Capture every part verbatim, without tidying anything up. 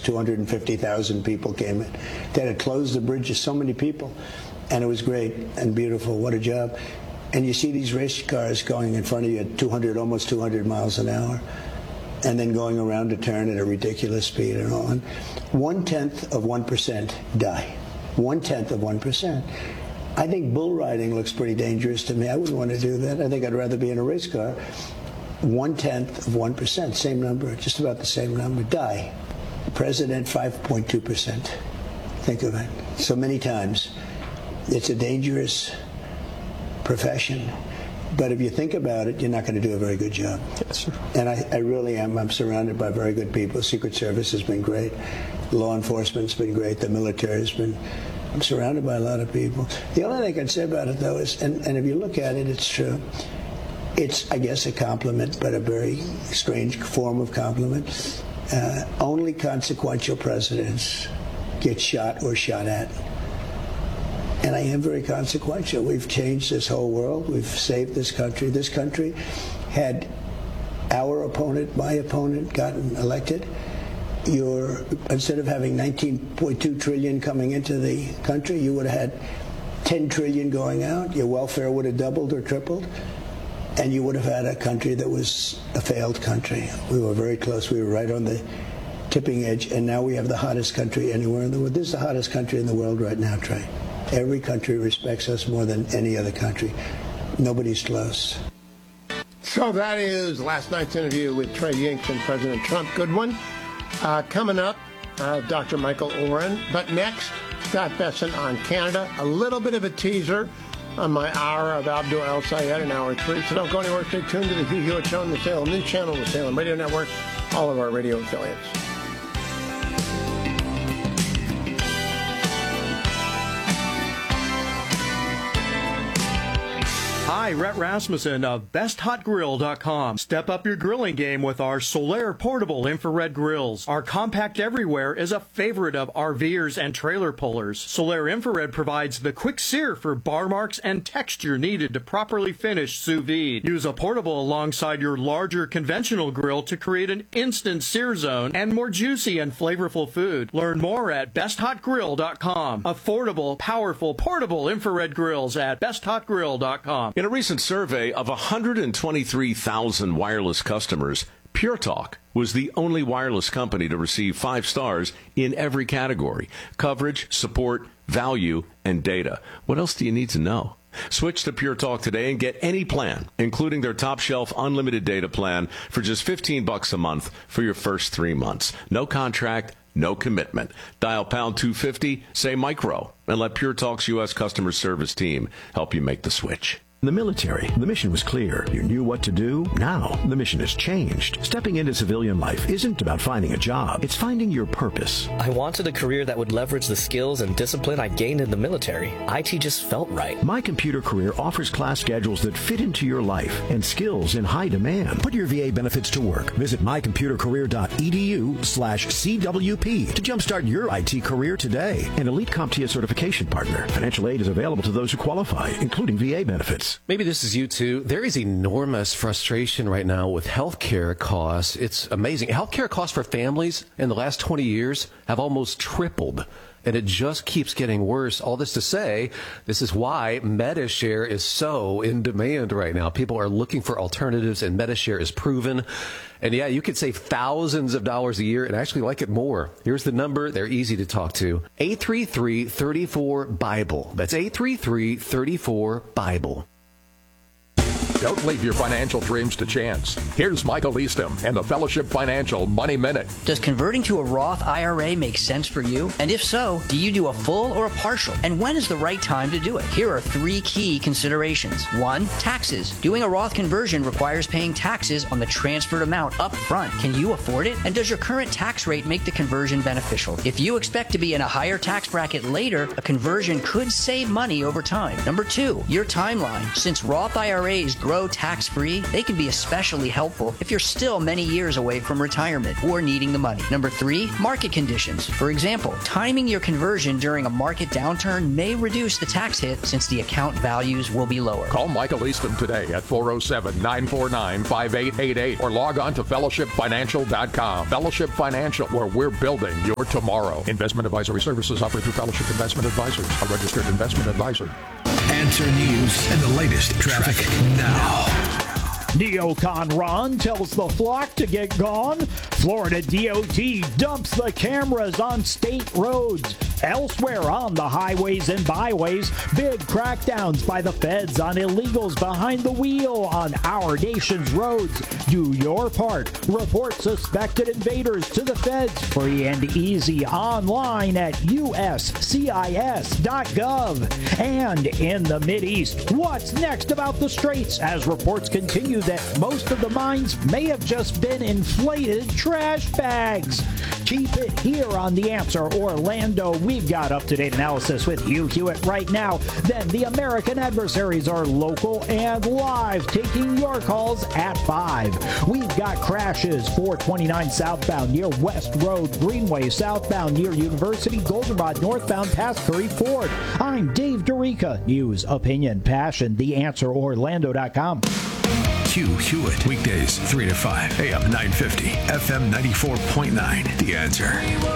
two hundred fifty thousand people came in. They had closed the bridges, so many people, and it was great and beautiful. What a job. And you see these race cars going in front of you at two hundred, almost two hundred miles an hour, and then going around a turn at a ridiculous speed and all. And one-tenth of one percent die. One-tenth of one percent. I think bull riding looks pretty dangerous to me. I wouldn't want to do that. I think I'd rather be in a race car. One-tenth of one percent, same number, just about the same number, die. President, five point two percent. Think of it. So many times. It's a dangerous profession. But if you think about it, you're not going to do a very good job. Yes, sir. And I, I really am. I'm surrounded by very good people. Secret Service has been great. Law enforcement's been great. The military has been. I'm surrounded by a lot of people. The only thing I can say about it, though, is, and, and if you look at it, it's true. It's, I guess, a compliment, but a very strange form of compliment. Uh, only consequential presidents get shot or shot at. And I am very consequential. We've changed this whole world. We've saved this country. This country, had our opponent, my opponent, gotten elected, you're, instead of having nineteen point two trillion coming into the country, you would have had ten trillion going out. Your welfare would have doubled or tripled. And you would have had a country that was a failed country. We were very close. We were right on the tipping edge. And now we have the hottest country anywhere in the world. This is the hottest country in the world right now, Trey. Every country respects us more than any other country. Nobody's close. So that is last night's interview with Trey Yingst and President Trump. Good one. Uh, coming up, uh, Doctor Michael Oren. But next, Scott Bessent on Canada. A little bit of a teaser on my hour of Abdul El Sayed in hour three. So don't go anywhere. Stay tuned to the Hugh Hewitt Show on the Salem News Channel, the Salem Radio Network, all of our radio affiliates. Hi, Rhett Rasmussen of best hot grill dot com. Step up your grilling game with our Solaire portable infrared grills. Our compact everywhere is a favorite of RVers and trailer pullers. Solaire infrared provides the quick sear for bar marks and texture needed to properly finish sous vide. Use a portable alongside your larger conventional grill to create an instant sear zone and more juicy and flavorful food. Learn more at best hot grill dot com. Affordable, powerful, portable infrared grills at best hot grill dot com. In a recent survey of one hundred twenty-three thousand wireless customers, Pure Talk was the only wireless company to receive five stars in every category: coverage, support, value, and data. What else do you need to know? Switch to Pure Talk today and get any plan, including their top shelf unlimited data plan, for just fifteen bucks a month for your first three months. No contract, no commitment. Dial pound two fifty, say micro, and let Pure Talk's U S customer service team help you make the switch. In the military, the mission was clear. You knew what to do. Now, the mission has changed. Stepping into civilian life isn't about finding a job. It's finding your purpose. I wanted a career that would leverage the skills and discipline I gained in the military. I T just felt right. My Computer Career offers class schedules that fit into your life and skills in high demand. Put your V A benefits to work. Visit my computer career dot e d u slash C W P to jumpstart your I T career today. An Elite CompTIA certification partner. Financial aid is available to those who qualify, including V A benefits. Maybe this is you too. There is enormous frustration right now with healthcare costs. It's amazing. Healthcare costs for families in the last twenty years have almost tripled, and it just keeps getting worse. All this to say, this is why Medi-Share is so in demand right now. People are looking for alternatives, and Medi-Share is proven. And yeah, you could save thousands of dollars a year and actually like it more. Here's the number. They're easy to talk to. eight three three, three four, BIBLE. That's eight three three, three four, BIBLE. Don't leave your financial dreams to chance. Here's Michael Eastham and the Fellowship Financial Money Minute. Does converting to a Roth I R A make sense for you? And if so, do you do a full or a partial? And when is the right time to do it? Here are three key considerations. One, taxes. Doing a Roth conversion requires paying taxes on the transferred amount up front. Can you afford it? And does your current tax rate make the conversion beneficial? If you expect to be in a higher tax bracket later, a conversion could save money over time. Number two, your timeline. Since Roth I R As grow grow tax-free, they can be especially helpful if you're still many years away from retirement or needing the money. Number three, market conditions. For example, timing your conversion during a market downturn may reduce the tax hit since the account values will be lower. Call Michael Easton today at four oh seven, nine four nine, five eight eight eight or log on to fellowship financial dot com. Fellowship Financial, where we're building your tomorrow. Investment advisory services offered through Fellowship Investment Advisors, a registered investment advisor. Answer News and the latest traffic, traffic now. Neocon Ron tells the flock to get gone. Florida D O T dumps the cameras on state roads. Elsewhere on the highways and byways, big crackdowns by the feds on illegals behind the wheel on our nation's roads. Do your part. Report suspected invaders to the feds. Free and easy online at U S C I S dot gov. And in the Mideast, what's next about the Straits as reports continue that most of the mines may have just been inflated trash bags. Keep it here on The Answer Orlando. We've got up-to-date analysis with Hugh Hewitt right now. Then the American Adversaries are local and live, taking your calls at five. We've got crashes four twenty-nine southbound near West Road, Greenway southbound near University, Goldenrod northbound past Curry Ford. I'm Dave Dorica. News, opinion, passion, the answer orlando dot com. Hugh Hewitt, weekdays three to five, A M nine fifty, F M ninety-four point nine. The Answer.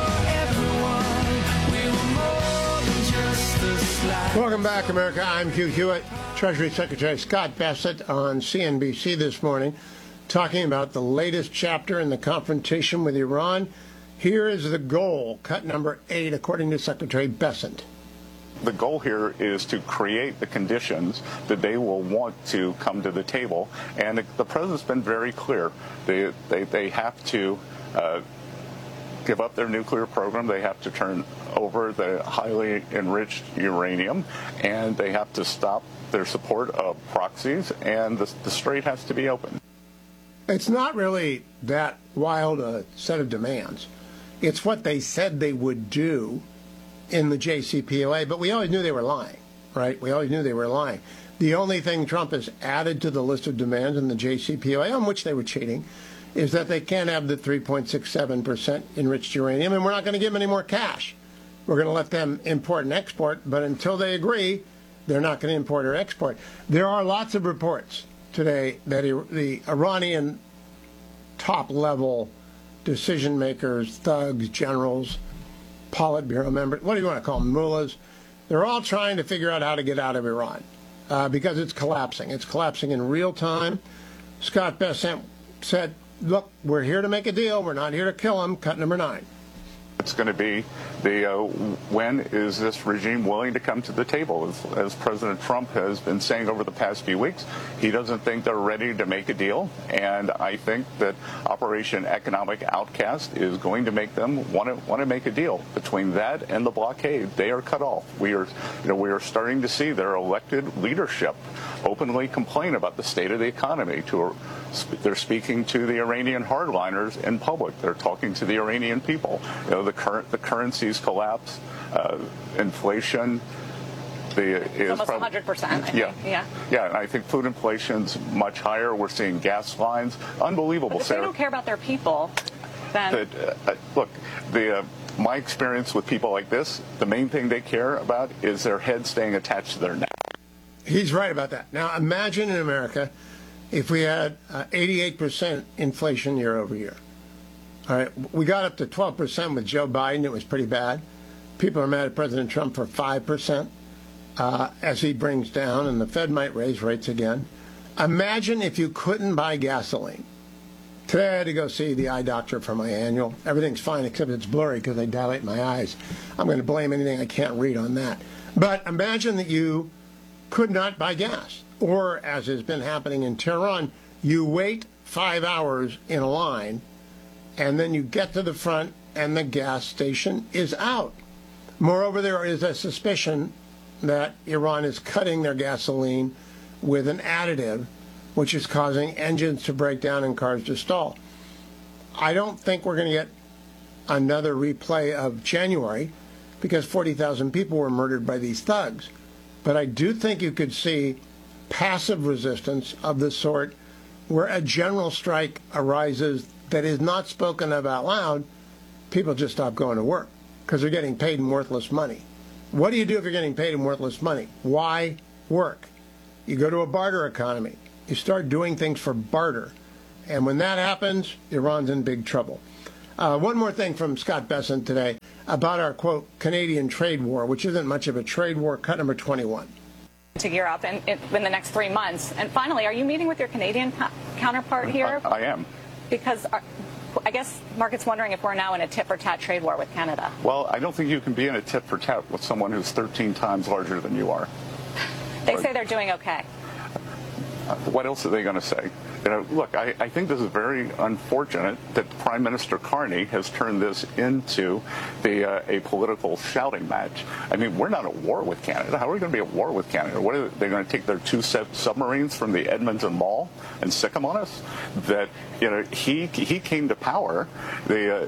Welcome back, America. I'm Hugh Hewitt. Treasury Secretary Scott Bessent on C N B C this morning, talking about the latest chapter in the confrontation with Iran. Here is the goal, cut number eight, according to Secretary Bessent. The goal here is to create the conditions that they will want to come to the table. And the president's been very clear. They, they, they have to uh, give up their nuclear program. They have to turn over the highly enriched uranium. And they have to stop their support of proxies. And the, the Strait has to be open. It's not really that wild a set of demands. It's what they said they would do in the J C P O A, but we always knew they were lying, right? We always knew they were lying. The only thing Trump has added to the list of demands in the J C P O A, on which they were cheating, is that they can't have the three point six seven percent enriched uranium, and we're not going to give them any more cash. We're going to let them import and export, but until they agree, they're not going to import or export. There are lots of reports today that the Iranian top-level decision makers, thugs, generals, Politburo members, what do you want to call them, mullahs, they're all trying to figure out how to get out of Iran uh, because it's collapsing. It's collapsing in real time. Scott Bessent said, look, we're here to make a deal. We're not here to kill them. Cut number nine. It's going to be the uh, when is this regime willing to come to the table? As, as President Trump has been saying over the past few weeks, he doesn't think they're ready to make a deal. And I think that Operation Economic Outcast is going to make them want to want to make a deal. Between that and the blockade, they are cut off. We are, you know, we are starting to see their elected leadership openly complain about the state of the economy. To they're speaking to the Iranian hardliners in public. They're talking to the Iranian people. You know, the current the currencies collapse, uh, inflation. The, is almost prob- one hundred percent. I yeah, think. yeah, yeah. And I think food inflation's much higher. We're seeing gas lines, unbelievable. But if Sarah, they don't care about their people, then that, uh, look, the. Uh, my experience with people like this, the main thing they care about is their head staying attached to their neck. He's right about that. Now, imagine in America if we had uh, eighty-eight percent inflation year over year. All right, we got up to twelve percent with Joe Biden. It was pretty bad. People are mad at President Trump for five percent uh, as he brings down, and the Fed might raise rates again. Imagine if you couldn't buy gasoline. Today I had to go see the eye doctor for my annual. Everything's fine except it's blurry because they dilate my eyes. I'm going to blame anything I can't read on that. But imagine that you could not buy gas. Or, as has been happening in Tehran, you wait five hours in a line, and then you get to the front, and the gas station is out. Moreover, there is a suspicion that Iran is cutting their gasoline with an additive, which is causing engines to break down and cars to stall. I don't think we're going to get another replay of January because forty thousand people were murdered by these thugs. But I do think you could see passive resistance of the sort where a general strike arises that is not spoken of out loud, people just stop going to work because they're getting paid in worthless money. What do you do if you're getting paid in worthless money? Why work? You go to a barter economy. You start doing things for barter. And when that happens, Iran's in big trouble. Uh, one more thing from Scott Bessent today about our, quote, Canadian trade war, which isn't much of a trade war, cut number twenty-one. To gear up in, in, in the next three months. And finally, are you meeting with your Canadian co- counterpart here? I, I am. Because our, I guess market's wondering if we're now in a tit-for-tat trade war with Canada. Well, I don't think you can be in a tit-for-tat with someone who's thirteen times larger than you are. They say they're doing okay. Uh, what else are they going to say? You know, look, I, I think this is very unfortunate that Prime Minister Carney has turned this into the, uh, a political shouting match. I mean, we're not at war with Canada. How are we going to be at war with Canada? What are they going to take their two submarines from the Edmonton Mall and stick them on us? That, you know, he he came to power the, uh,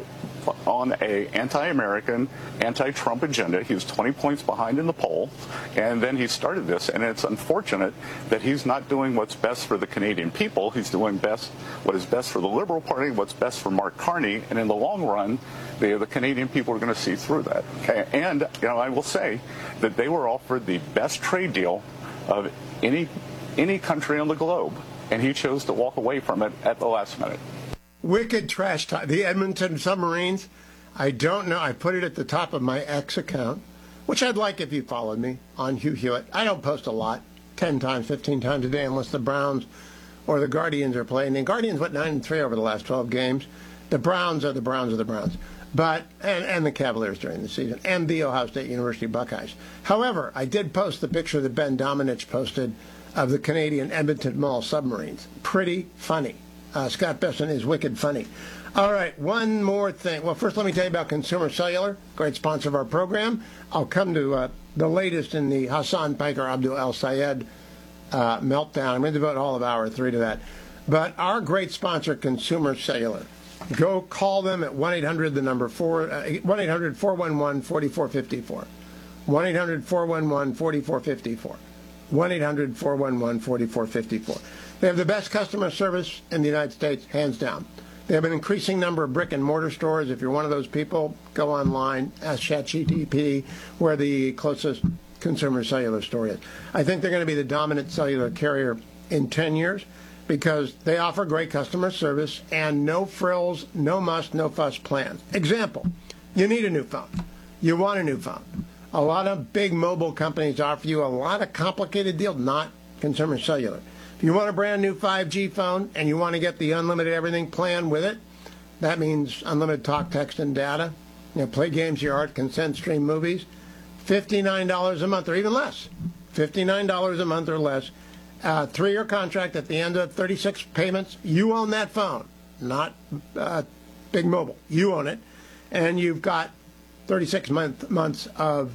on a anti-American, anti-Trump agenda. He was twenty points behind in the poll, and then he started this. And it's unfortunate that he's not doing what's best for the Canadian people. He's doing best what is best for the Liberal Party, what's best for Mark Carney, and in the long run, the, the Canadian people are going to see through that. Okay? And you know, I will say that they were offered the best trade deal of any any country on the globe, and he chose to walk away from it at the last minute. Wicked trash talk. The Edmonton Submarines, I don't know. I put it at the top of my X account, which I'd like if you followed me on Hugh Hewitt. I don't post a lot, ten times, fifteen times a day, unless the Browns or the Guardians are playing. The Guardians went nine and three over the last twelve games. The Browns are the Browns are the Browns. But and, and the Cavaliers during the season, and the Ohio State University Buckeyes. However, I did post the picture that Ben Domenech posted of the Canadian Edmonton Mall submarines. Pretty funny. Uh, Scott Bessent is wicked funny. All right, one more thing. Well, first let me tell you about Consumer Cellular, great sponsor of our program. I'll come to uh, the latest in the Hassan Piker Abdul El Sayed uh, meltdown. I'm going to devote all of hour three to that. But our great sponsor, Consumer Cellular, go call them at one eight hundred, the number four, uh, one eight hundred, four one one, four four five four. one eight hundred, four one one, four four five four. one eight hundred, four one one, four four five four. They have the best customer service in the United States, hands down. They have an increasing number of brick and mortar stores. If you're one of those people, go online, ask ChatGPT where the closest Consumer Cellular store is. I think they're going to be the dominant cellular carrier in ten years because they offer great customer service and no frills, no muss, no fuss plans. Example, you need a new phone. You want a new phone. A lot of big mobile companies offer you a lot of complicated deals, not Consumer Cellular. If you want a brand new five G phone and you want to get the unlimited everything plan with it, that means unlimited talk, text, and data. You know, play games your heart, consent, stream movies. fifty-nine dollars a month or even less. fifty-nine dollars a month or less. Uh, three-year contract at the end of thirty-six payments. You own that phone, not uh, Big Mobile. You own it. And you've got thirty-six month, months of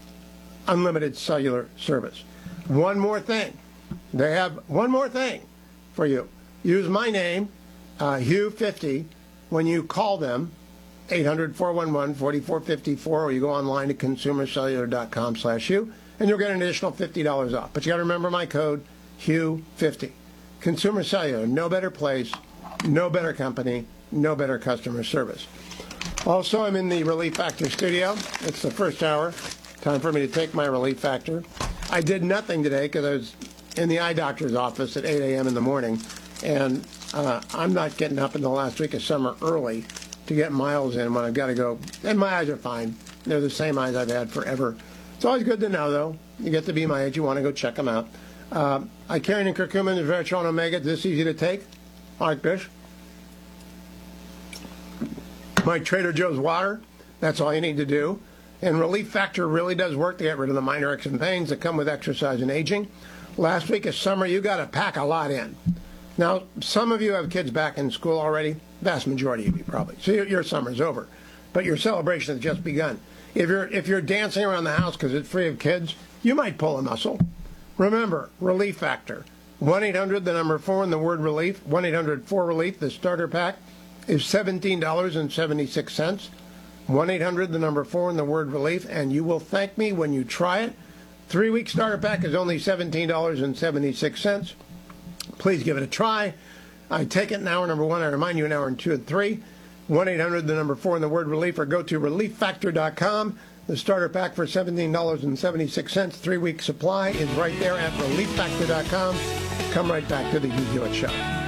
unlimited cellular service. One more thing. They have one more thing for you. Use my name, uh, Hugh fifty, when you call them, eight hundred, four one one, four four five four, or you go online to consumer cellular dot com slash Hugh, and you'll get an additional fifty dollars off. But you got to remember my code, Hugh fifty. Consumer Cellular, no better place, no better company, no better customer service. Also, I'm in the Relief Factor studio. It's the first hour. Time for me to take my Relief Factor. I did nothing today because I was in the eye doctor's office at eight a.m. in the morning, and uh, I'm not getting up in the last week of summer early to get miles in when I've got to go. And my eyes are fine. They're the same eyes I've had forever. It's always good to know, though. You get to be my age, you want to go check them out. Uh, Icarian and curcumin is Veritron Omega. It's this easy to take. Like this. My Trader Joe's water. That's all you need to do. And Relief Factor really does work to get rid of the minor aches and pains that come with exercise and aging. Last week of summer, you got to pack a lot in. Now, some of you have kids back in school already. Vast majority of you probably. So your, your summer's over. But your celebration has just begun. If you're, if you're dancing around the house because it's free of kids, you might pull a muscle. Remember, Relief Factor. one eight hundred, the number four, and the word relief. one eight hundred four relief, the starter pack, is seventeen dollars and seventy-six cents. one eight hundred, the number four, and the word relief. And you will thank me when you try it. Three-week starter pack is only seventeen dollars and seventy-six cents. Please give it a try. I take it in hour number one. I remind you in hour two and three. one eight hundred, the number four, and the word relief, or go to relief factor dot com. The starter pack for seventeen dollars and seventy-six cents. Three-week supply is right there at relief factor dot com. Come right back to the Hugh Hewitt Show.